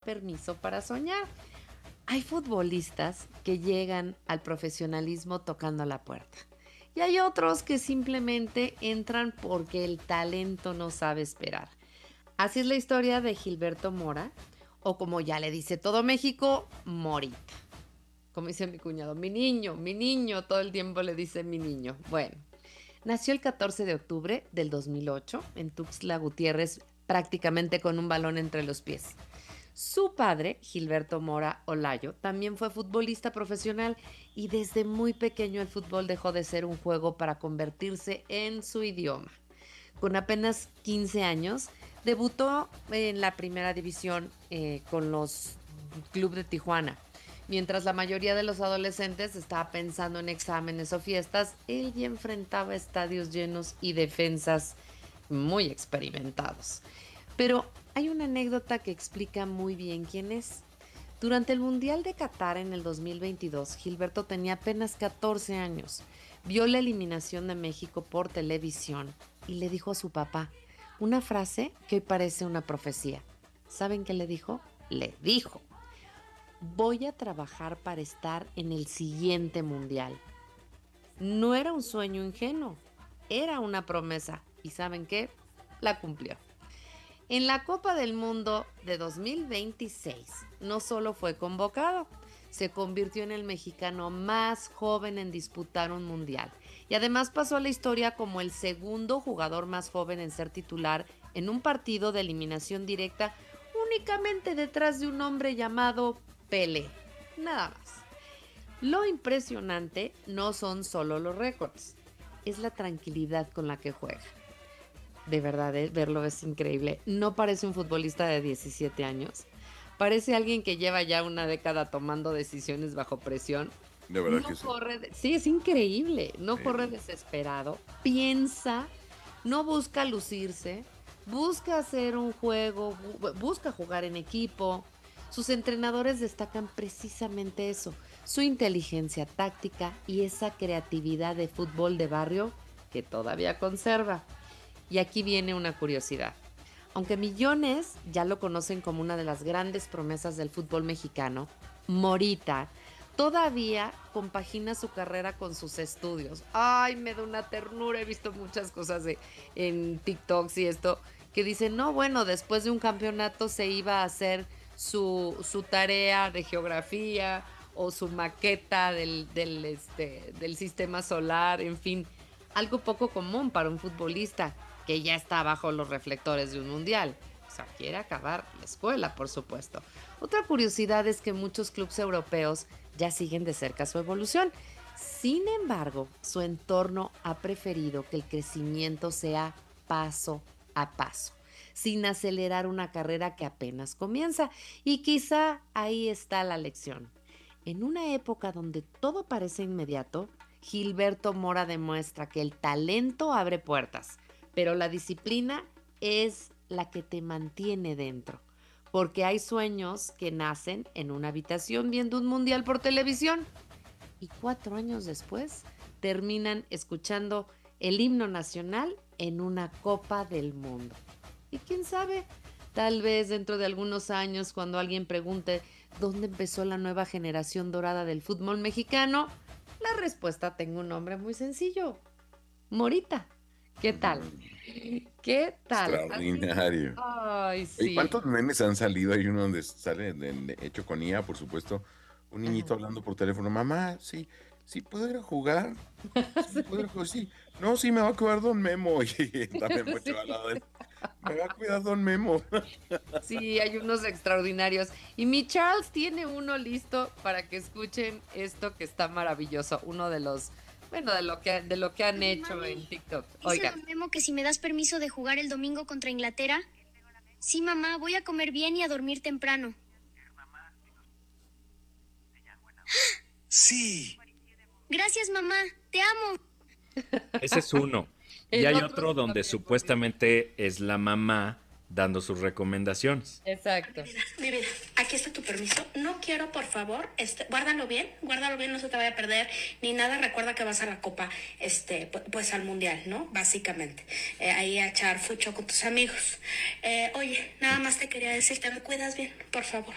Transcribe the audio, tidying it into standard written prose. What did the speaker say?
permiso para soñar. Hay futbolistas que llegan al profesionalismo tocando la puerta. Y hay otros que simplemente entran porque el talento no sabe esperar. Así es la historia de Gilberto Mora, o como ya le dice todo México, Morita. Como dice mi cuñado, mi niño, todo el tiempo le dice mi niño. Bueno, nació el 14 de octubre del 2008 en Tuxtla Gutiérrez, prácticamente con un balón entre los pies. Su padre, Gilberto Mora Olayo, también fue futbolista profesional y desde muy pequeño el fútbol dejó de ser un juego para convertirse en su idioma. Con apenas 15 años, debutó en la primera división con los Club de Tijuana. Mientras la mayoría de los adolescentes estaba pensando en exámenes o fiestas, él ya enfrentaba estadios llenos y defensas muy experimentados. Pero hay una anécdota que explica muy bien quién es. Durante el Mundial de Qatar en el 2022, Gilberto tenía apenas 14 años. Vio la eliminación de México por televisión y le dijo a su papá una frase que hoy parece una profecía. ¿Saben qué le dijo? Le dijo: voy a trabajar para estar en el siguiente Mundial. No era un sueño ingenuo, era una promesa. ¿Y saben qué? La cumplió. En la Copa del Mundo de 2026 no solo fue convocado, se convirtió en el mexicano más joven en disputar un mundial y además pasó a la historia como el segundo jugador más joven en ser titular en un partido de eliminación directa, únicamente detrás de un hombre llamado Pelé. Nada más. Lo impresionante no son solo los récords, es la tranquilidad con la que juega. De verdad, verlo es increíble. No parece un futbolista de 17 años. Parece alguien que lleva ya una década tomando decisiones bajo presión. De verdad que No sí. corre, sí, es increíble. No corre Sí. desesperado. Piensa, no busca lucirse, busca hacer un juego, busca jugar en equipo. Sus entrenadores destacan precisamente eso, su inteligencia táctica y esa creatividad de fútbol de barrio que todavía conserva. Y aquí viene una curiosidad. Aunque millones ya lo conocen como una de las grandes promesas del fútbol mexicano, Morita todavía compagina su carrera con sus estudios. Ay, me da una ternura. He visto muchas cosas en TikToks y esto que dicen, no, bueno, después de un campeonato se iba a hacer su tarea de geografía o su maqueta del sistema solar, en fin, algo poco común para un futbolista que ya está bajo los reflectores de un mundial. O sea, quiere acabar la escuela, por supuesto. Otra curiosidad es que muchos clubes europeos ya siguen de cerca su evolución. Sin embargo, su entorno ha preferido que el crecimiento sea paso a paso, sin acelerar una carrera que apenas comienza. Y quizá ahí está la lección. En una época donde todo parece inmediato, Gilberto Mora demuestra que el talento abre puertas, pero la disciplina es la que te mantiene dentro. Porque hay sueños que nacen en una habitación viendo un mundial por televisión y 4 años después terminan escuchando el himno nacional en una Copa del Mundo. Y quién sabe, tal vez dentro de algunos años, cuando alguien pregunte dónde empezó la nueva generación dorada del fútbol mexicano, la respuesta tenga un nombre muy sencillo: Morita. ¿Qué tal? ¿Qué tal? Así. Extraordinario. Ay, Oye, sí. ¿cuántos memes han salido? Hay uno donde sale hecho con IA, por supuesto, un niñito Ajá. hablando por teléfono. Mamá, sí, sí puedo ir a jugar. Sí, puedo ir a Sí, jugar, sí. No, sí, me va a cuidar Don Memo. Y está Memo Ochoa al sí. lado de él. Me va a cuidar Don Memo. Sí, hay unos extraordinarios. Y mi Charles tiene uno listo para que escuchen esto que está maravilloso. Uno de los, bueno, de lo que han Oye, hecho mami, en TikTok. dice Oigan. don Memo que si me das permiso de jugar el domingo contra Inglaterra. Sí, mamá, voy a comer bien y a dormir temprano. Sí. Gracias, mamá, te amo. Ese es uno. Y El hay otro otro sí donde también buenísimo. supuestamente es la mamá dando sus recomendaciones. Exacto. Mi vida, aquí está tu permiso. No quiero, por favor, guárdalo bien, no se te vaya a perder ni nada. Recuerda que vas a la copa, pues al mundial, ¿no? Básicamente, ahí a echar fucho con tus amigos. Oye, nada más te quería decir, te me cuidas bien, por favor.